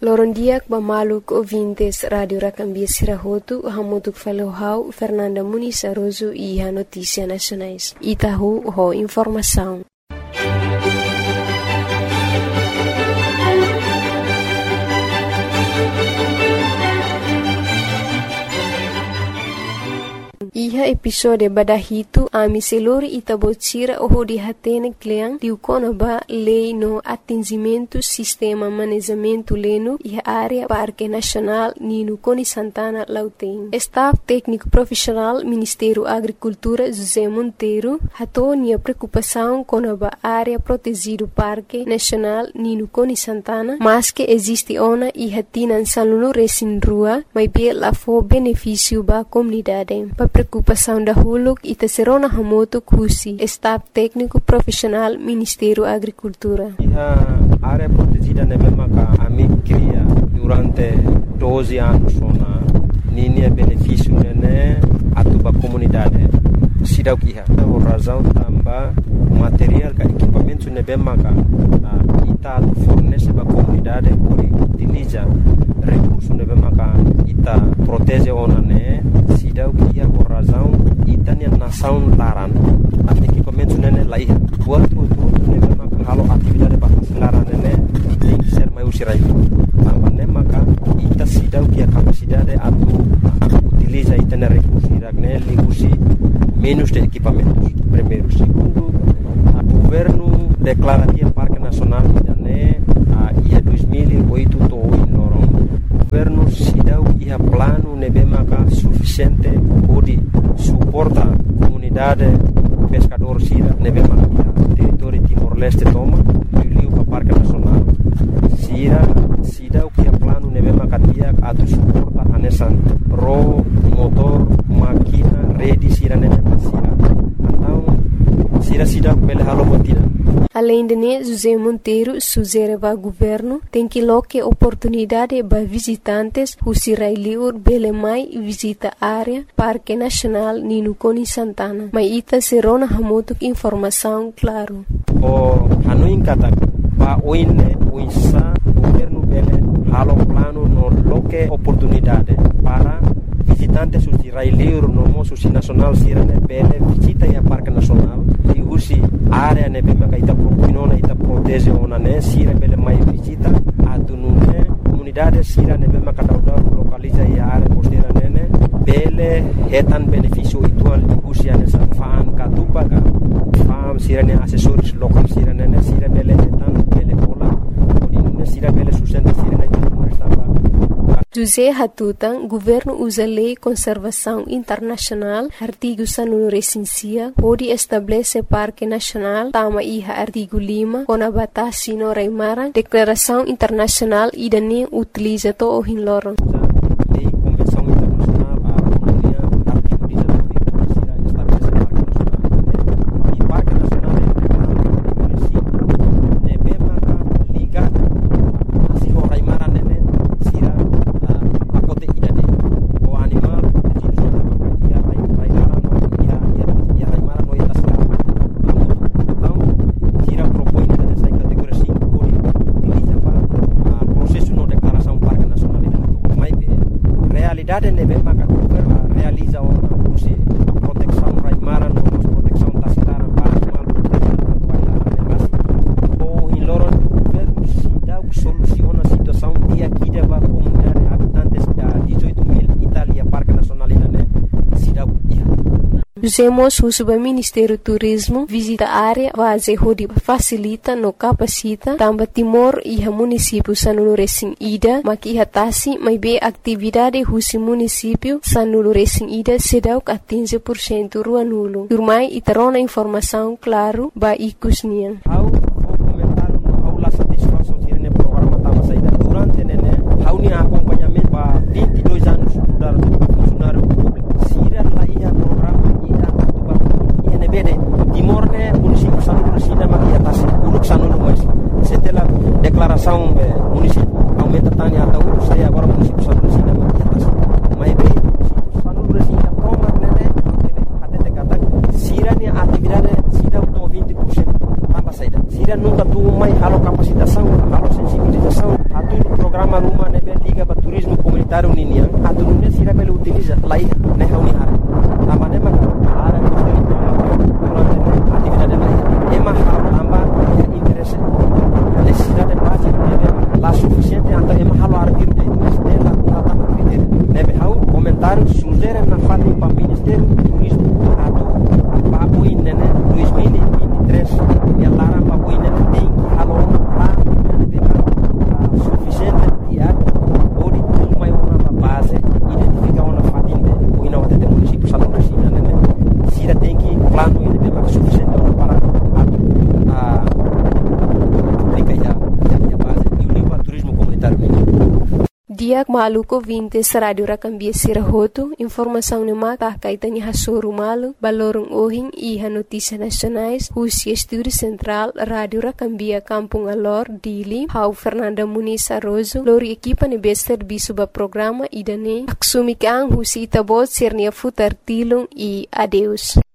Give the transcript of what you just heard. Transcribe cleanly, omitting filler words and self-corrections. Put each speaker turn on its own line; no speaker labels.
Lorondiak Bamaluk ouvintes Rádio Racambia Sirahotu, Hamutuk Falohau, Fernanda Muniz Aroso e a Notícia Nacionais. Itahu, ho informação. Iha episode badahito ami selori itabotira oho di hatene kleang diukona ba lei no atingimento sistema manejamento leno iha área Parque Nacional Nino Coni Santana Lauteng. Staff técnico profissional Ministério Agricultura José Monteiro hatou nia preocupação com a área protegido Parque Nacional Nino Coni Santana, mas que existe ona iha tinan salunu resin rua, mas be la fo benefício ba comunidade. Preocupação da Huluk e Tesserona Hamoto Kusi, Staff Técnico Profissional Ministério Agricultura.
A área protegida na mesma que a mim cria durante 12 anos, ninha benefício né a tua comunidade. Sidau kiha, a razão também material que equipamento na mesma que ita fornece para a comunidade por utiliza recursos na mesma que ita protege ona né. Sidau kiha por razão itania nação laran equipamento nene lá ia buat tudo nene maka halo atividade para laran nene tem que ser mais usirai também maka ita sidau kiha capacidade atu utiliza itana recursos iragné ligusi menos de equipamentos primeiro segundo o governo declara que o Parque Nacional né ia 2008 to in Lorong governo sidau ia plano nebe maka suficiente pode suporta comunidade pescador sira nebe maka território Timor-Leste toma liu para Parque Nacional sira sidau ia plano nebe maka dia atu suporta anesan ro motor máquina rede sira nebe sira então sira sidau pele halo botira.
Além de José Monteiro sugere ao governo tem que loque oportunidade para visitantes who sirailiur belemai visita área Parque Nacional Nino Coni Santana. Mas ita serona hamotuk informação claro.
O hanuin kata pa oine uisa governo bele halo plano no loque oportunidade para visitantes who sirailiur no moço nacional sirane bele visita a Parque Nacional e usi área ne bema ita propinona ita protege ona ne sira bele mai visita atunune comunidade sira ne bema kadauda localiza a área costeira nene bele hetan benefício ituan usia ne fan katupaga fam sira ne assessores local sira nene sira bele hetan bele pola odine sira bele sustenta sira ne
José Hatutan, governo usa lei conservação internacional, artigo sanunu recensia, pode estabelecer Parque Nacional, tama iha artigo 5, com a batasi no Reimaran, declaração internacional e dani utiliza to o hinloron.
realiza uma proteção raimara, proteção tasitara para animal, ou em Loron governo cidade soluciona a situação e aqui deva comunidade habitantes da 18.000 Itália Parque Nacional né cidade.
Usemos o Ministério do Turismo visita a área base onde facilita no capacita também Timor e o município sanulu resin ida maki hatasi mai be atividade husi município sanulu resin ida sedau 15% rua nulo. Turmai itarona informação claro ba ikusnian.
Au comentar au la satisfação tirene programa tava saída durante nene au ni acompanhamento ba 22 anos mudar funcionário público. Sira lá ia programa bede Timor ne município sanulu sida maki atas uluk sanulu mas setelah declaração município aumenta tanya atau saya agora município sanulu sida maki atas mai be sanulu sida promar nene até kata sira ni atividade sida to 20% tambah saida sira nunca tu mai halo kapasitação halo sensibilização atu programa rumah nebe liga para turismo comunitário ninia atu nunia sira bele utiliza lai ne hauni hara amane ma ara kostelo durante atividade lai ema hamba ya interesse necessidade básica nebe la suficiente anta ema halo artir de stella tama critério nebe hau comentário sugere na fali para ministério do turismo atu pa oi nene 2023 e lara pa oi nene tem halo lá suficiente dia ori uma uma base identificar uma fatinde o ina wate município salão China né sira tem que plano ele tem mais suficiente para aplicar a base e o nível turismo comunitário.
Dia maluco 20 Radio Rakambia Sirahoto, informação no mata kaitannya hasuru malu, balorong ohing iha notícias nacionais, Rusia Estúdio Central, Radio Rakambia Kampung Alor, Dili, Hau Fernanda Muniz Arrozo, lori equipa nebe serviço ba programa idane, aksumik ang husi itabot sirnia futar tilong e adeus.